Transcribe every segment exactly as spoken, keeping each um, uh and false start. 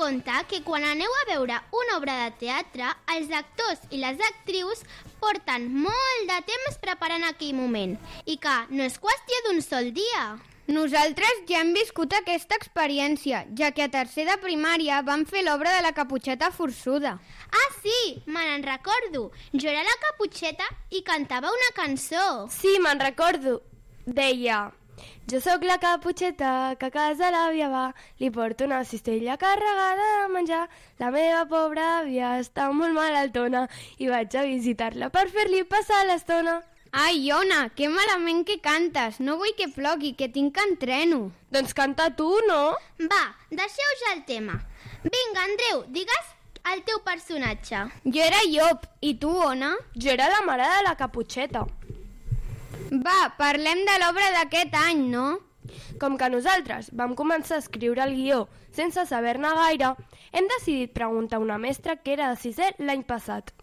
conta que quan aneu a veure una obra de teatre, els actors i les actrius porten molt de temps preparant aquell moment i que no és qüestió d'un sol dia. Nosaltres ja hem viscut aquesta experiència, ja que a tercer de primària vam fer l'obra de la Caputxeta Forçuda. Ah, sí, me n'en recordo. Jo era la Caputxeta i cantava una cançó. Sí, me'n recordo. Deia: jo sóc la Caputxeta que a casa l'àvia va, li porto una cistella carregada de menjar. La meva pobra àvia està molt malaltona i vaig a visitar-la per fer-li passar l'estona. Ai, Iona, que malament que cantes. No vull que plogui, que tinc entreno. Doncs canta tu, no? Va, deixeu ja el tema. Vinga, Andreu, digues el teu personatge. Jo era Llop. I tu, Ona? Jo era la mare de la Caputxeta. Va, parlem de l'obra d'aquest any, no? Com que nosaltres vam començar a escriure el guió sense saber-ne gaire, hem decidit preguntar a una mestra que era de sisè l'any passat.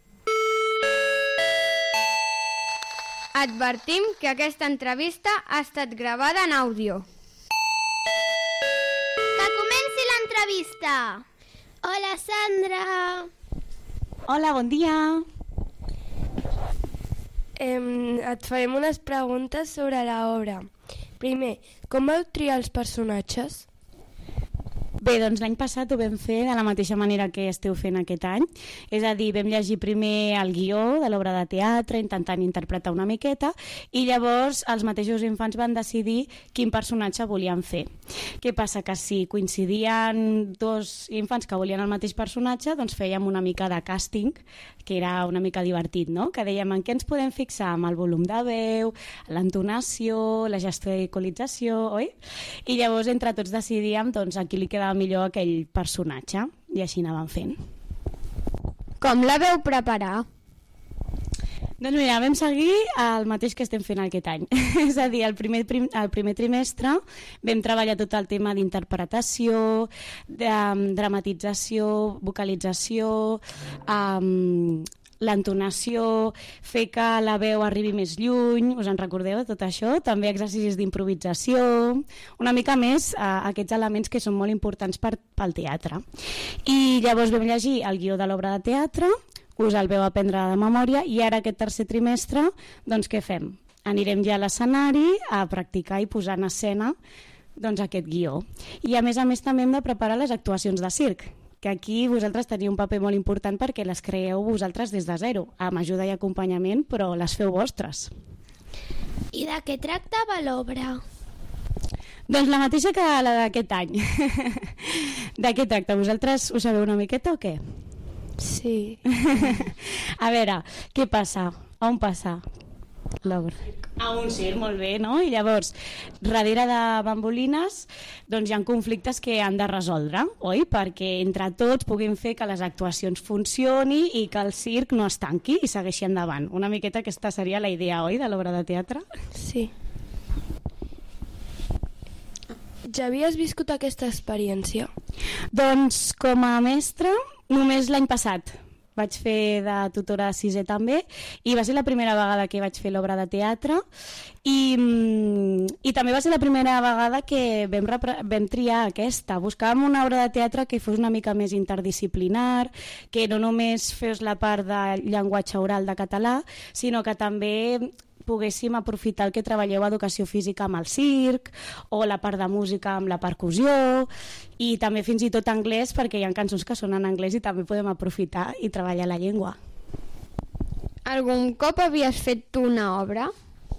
Advertim que aquesta entrevista ha estat gravada en àudio. Que comenci l'entrevista! Hola, Sandra! Hola, bon dia! Eh, et farem unes preguntes sobre l'obra. Primer, com vau triar els personatges? Bé, doncs l'any passat ho vam fer de la mateixa manera que esteu fent aquest any. És a dir, vam llegir primer el guió de l'obra de teatre, intentant interpretar una miqueta, i llavors els mateixos infants van decidir quin personatge volien fer. Què passa? Que si coincidien dos infants que volien el mateix personatge, doncs fèiem una mica de càsting, que era una mica divertit, no? Que dèiem en què ens podem fixar, amb el volum de veu, l'entonació, la gesticularització, oi? I llavors entre tots decidíem doncs, a qui li quedava millor aquell personatge, i així anàvem fent. Com la veu preparar? Doncs mira, vam seguir el mateix que estem fent aquest any. És a dir, el primer, prim, el primer trimestre vam treballar tot el tema d'interpretació, de dramatització, vocalització, um, l'entonació, fer que la veu arribi més lluny, us en recordeu de tot això? També exercicis d'improvisació, una mica més eh, aquests elements que són molt importants per, pel teatre. I llavors vam llegir el guió de l'obra de teatre, us el veu aprendre de memòria, i ara aquest tercer trimestre, doncs què fem? Anirem ja a l'escenari a practicar i posar en escena doncs, aquest guió. I a més a més també hem de preparar les actuacions de circ, que aquí vosaltres teniu un paper molt important perquè les creeu vosaltres des de zero, amb ajuda i acompanyament, però les feu vostres. I de què tractava l'obra? Doncs la mateixa que la d'aquest any. De què tracta? Vosaltres ho sabeu una miqueta o què? Sí. A veure, què passa? A on passa l'obra? A un circ, molt bé, no? I llavors, darrere de bambolines, doncs hi ha conflictes que han de resoldre, oi? Perquè entre tots puguin fer que les actuacions funcioni i que el circ no es tanqui i segueixi endavant. Una miqueta aquesta seria la idea, oi, de l'obra de teatre? Sí. Ja havies viscut aquesta experiència? Doncs com a mestra, només l'any passat. Vaig fer de tutora de sisè també, i va ser la primera vegada que vaig fer l'obra de teatre, i, i també va ser la primera vegada que vam, vam triar aquesta. Buscàvem una obra de teatre que fos una mica més interdisciplinar, que no només fes la part de llenguatge oral de català, sinó que també poguéssim aprofitar el que treballeu a educació física amb el circ, o la part de música amb la percussió, i també fins i tot anglès, perquè hi ha cançons que són en anglès i també podem aprofitar i treballar la llengua. Algun cop havies fet tu una obra?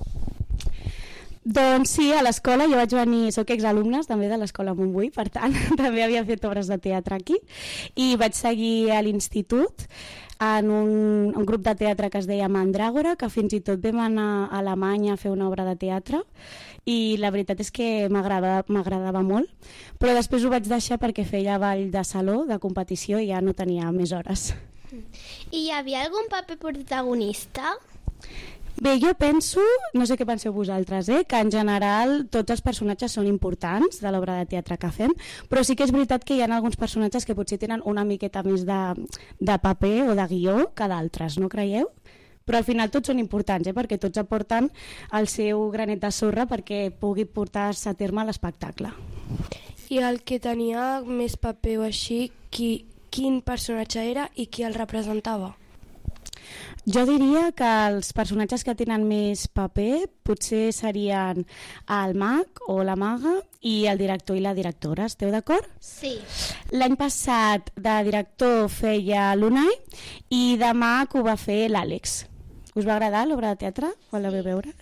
Doncs sí, a l'escola jo vaig venir, soc exalumnes també de l'escola Montbui, per tant també havia fet obres de teatre aquí, i vaig seguir a l'institut en un, un grup de teatre que es deia Mandràgora, que fins i tot vam anar a Alemanya a fer una obra de teatre, i la veritat és que m'agradava molt, però després ho vaig deixar perquè feia ball de saló, de competició, i ja no tenia més hores. I hi havia algun paper protagonista? Bé, jo penso, no sé què penseu vosaltres, eh, que en general tots els personatges són importants de l'obra de teatre que fem, però sí que és veritat que hi ha alguns personatges que potser tenen una miqueta més de, de paper o de guió que d'altres, no creieu? Però al final tots són importants, eh, perquè tots aporten el seu granet de sorra perquè pugui portar-se a terme l'espectacle. I el que tenia més paper o així, qui, quin personatge era i qui el representava? Jo diria que els personatges que tenen més paper potser serien el mag o la maga i el director i la directora. Esteu d'acord? Sí. L'any passat de director feia l'Unai i de mag ho va fer l'Àlex. Us va agradar l'obra de teatre quan la vau veure?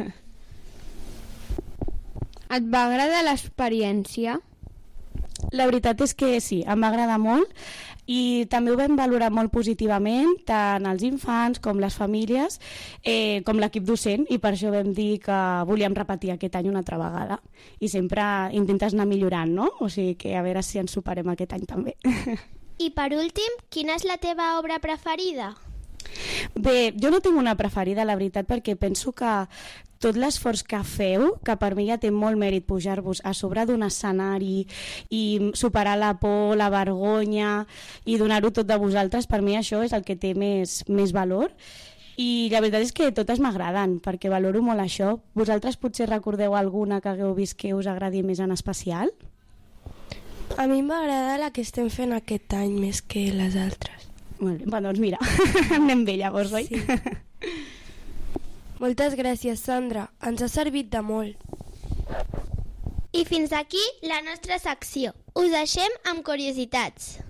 Et va agradar l'experiència? La veritat és que sí, em va agradar molt i també ho vam valorar molt positivament, tant els infants com les famílies, eh, com l'equip docent, i per això vam dir que volíem repetir aquest any una altra vegada. I sempre intentes anar millorant, no? O sigui que a veure si ens superem aquest any també. I per últim, quina és la teva obra preferida? Bé, jo no tinc una preferida, la veritat, perquè penso que tot l'esforç que feu, que per mi ja té molt mèrit pujar-vos a sobre d'un escenari i superar la por, la vergonya i donar-ho tot de vosaltres, per mi això és el que té més, més valor. I la veritat és que totes m'agraden, perquè valoro molt això. Vosaltres potser recordeu alguna que hagueu vist que us agradi més en especial? A mi m'agrada la que estem fent aquest any més que les altres. Molt bé, doncs mira, anem bé llavors, oi? Sí. Moltes gràcies, Sandra. Ens ha servit de molt. I fins aquí la nostra secció. Us deixem amb curiositats.